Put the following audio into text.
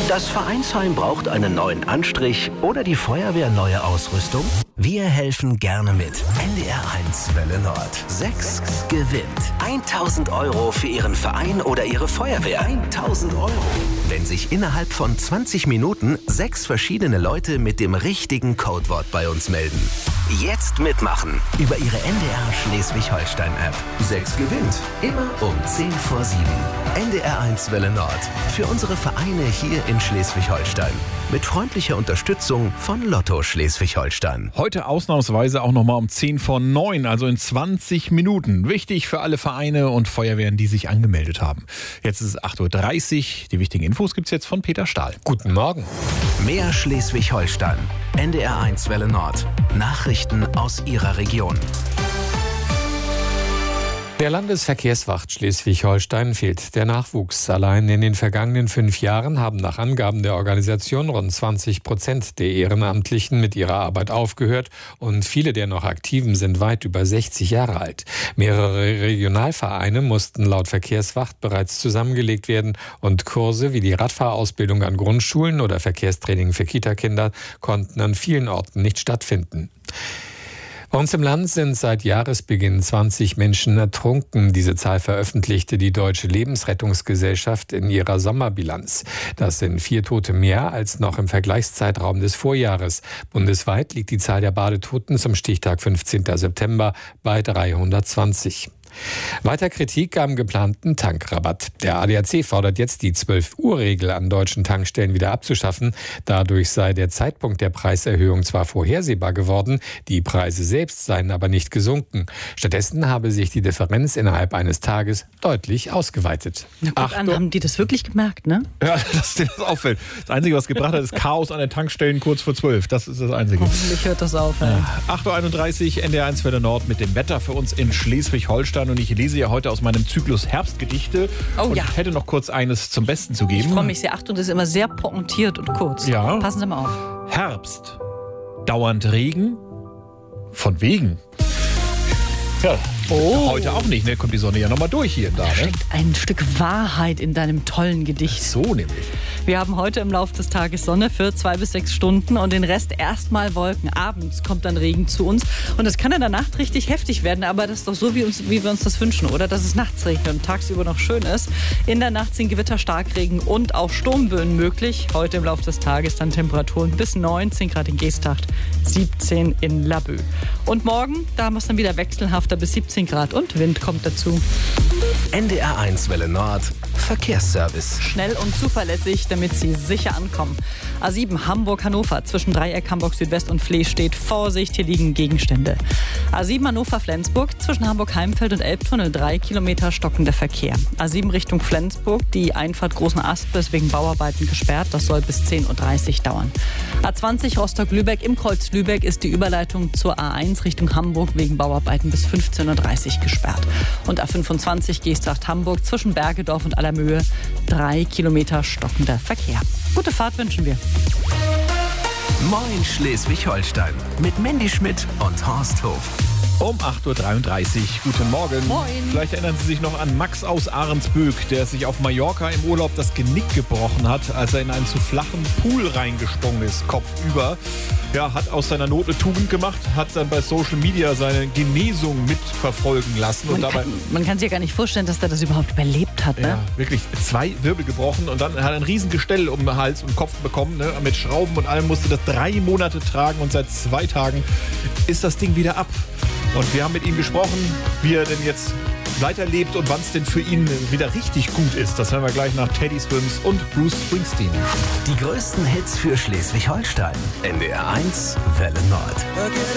Das Vereinsheim braucht einen neuen Anstrich oder die Feuerwehr neue Ausrüstung? Wir helfen gerne mit. NDR1 Welle Nord. 6 gewinnt 1.000 € für Ihren Verein oder Ihre Feuerwehr. 1.000 €. Wenn sich innerhalb von 20 Minuten 6 verschiedene Leute mit dem richtigen Codewort bei uns melden. Jetzt mitmachen über Ihre NDR Schleswig-Holstein-App. 6 gewinnt. Immer um 10 vor 7. NDR1 Welle Nord. Für unsere Vereine hier in Schleswig-Holstein. Mit freundlicher Unterstützung von Lotto Schleswig-Holstein. Heute ausnahmsweise auch nochmal um 10 vor 9, also in 20 Minuten. Wichtig für alle Vereine und Feuerwehren, die sich angemeldet haben. Jetzt ist es 8.30 Uhr. Die wichtigen Infos gibt's jetzt von Peter Stahl. Guten Morgen. Mehr Schleswig-Holstein. NDR1 Welle Nord. Nachrichten aus Ihrer Region. Der Landesverkehrswacht Schleswig-Holstein fehlt der Nachwuchs. Allein in den vergangenen 5 Jahren haben nach Angaben der Organisation rund 20% der Ehrenamtlichen mit ihrer Arbeit aufgehört und viele der noch Aktiven sind weit über 60 Jahre alt. Mehrere Regionalvereine mussten laut Verkehrswacht bereits zusammengelegt werden und Kurse wie die Radfahrausbildung an Grundschulen oder Verkehrstraining für Kitakinder konnten an vielen Orten nicht stattfinden. Bei uns im Land sind seit Jahresbeginn 20 Menschen ertrunken. Diese Zahl veröffentlichte die Deutsche Lebensrettungsgesellschaft in ihrer Sommerbilanz. Das sind 4 Tote mehr als noch im Vergleichszeitraum des Vorjahres. Bundesweit liegt die Zahl der Badetoten zum Stichtag 15. September bei 320. Weiter Kritik am geplanten Tankrabatt. Der ADAC fordert jetzt, die 12-Uhr-Regel an deutschen Tankstellen wieder abzuschaffen. Dadurch sei der Zeitpunkt der Preiserhöhung zwar vorhersehbar geworden, die Preise selbst seien aber nicht gesunken. Stattdessen habe sich die Differenz innerhalb eines Tages deutlich ausgeweitet. Na gut, haben die das wirklich gemerkt, ne? Ja, dass dir das auffällt. Das Einzige, was gebracht hat, ist Chaos an den Tankstellen kurz vor 12. Das ist das Einzige. Hoffentlich hört das auf. Ja. 8.31 Uhr, NDR1 Welle Nord mit dem Wetter für uns in Schleswig-Holstein. Und ich lese ja heute aus meinem Zyklus Herbstgedichte. Und ich hätte noch kurz eines zum Besten zu geben. Ich freue mich sehr. Achtung, das ist immer sehr pointiert und kurz. Ja. Passen Sie mal auf. Herbst. Dauernd Regen. Von wegen. Ja. Heute auch nicht, ne? Kommt die Sonne ja nochmal durch hier und da. Da ne? steckt ein Stück Wahrheit in deinem tollen Gedicht. So nämlich. Wir haben heute im Laufe des Tages Sonne für 2 bis 6 Stunden und den Rest erstmal Wolken. Abends kommt dann Regen zu uns und es kann in der Nacht richtig heftig werden, aber das ist doch so, wie wir uns das wünschen, oder? Dass es nachts regnet und tagsüber noch schön ist. In der Nacht sind Gewitter, Starkregen und auch Sturmböen möglich. Heute im Laufe des Tages dann Temperaturen bis 19 Grad in Geesthacht, 17 in Laboe. Und morgen, da haben wir es dann wieder wechselhafter bis 17 Grad und Wind kommt dazu. NDR1 Welle Nord. Verkehrsservice. Schnell und zuverlässig, damit Sie sicher ankommen. A7 Hamburg-Hannover zwischen Dreieck Hamburg Südwest und Flees steht Vorsicht, hier liegen Gegenstände. A7 Hannover-Flensburg zwischen Hamburg-Heimfeld und Elbtunnel 3 Kilometer stockender Verkehr. A7 Richtung Flensburg, die Einfahrt Großen Aspe ist wegen Bauarbeiten gesperrt. Das soll bis 10.30 Uhr dauern. A20 Rostock-Lübeck im Kreuz Lübeck ist die Überleitung zur A1 Richtung Hamburg wegen Bauarbeiten bis 15.30 Uhr gesperrt. Und A25 Geesthacht-Hamburg zwischen Bergedorf und Allermöhe 3 Kilometer stockender Verkehr. Gute Fahrt wünschen wir. Moin Schleswig-Holstein mit Mandy Schmidt und Horst Hof. Um 8.33 Uhr. Guten Morgen. Moin. Vielleicht erinnern Sie sich noch an Max aus Ahrensböck, der sich auf Mallorca im Urlaub das Genick gebrochen hat, als er in einen zu flachen Pool reingesprungen ist, kopfüber. Ja, hat aus seiner Not eine Tugend gemacht, hat dann bei Social Media seine Genesung mitverfolgen lassen. Man kann sich ja gar nicht vorstellen, dass der das überhaupt überlebt hat. Ne? Ja, wirklich 2 Wirbel gebrochen und dann hat er ein riesen Gestell um den Hals und Kopf bekommen, ne, mit Schrauben und allem, musste das 3 Monate tragen und seit 2 Tagen ist das Ding wieder ab. Und wir haben mit ihm gesprochen, wie er denn jetzt weiterlebt und wann es denn für ihn wieder richtig gut ist. Das hören wir gleich nach Teddy Swims und Bruce Springsteen. Die größten Hits für Schleswig-Holstein. NDR1 Welle Nord.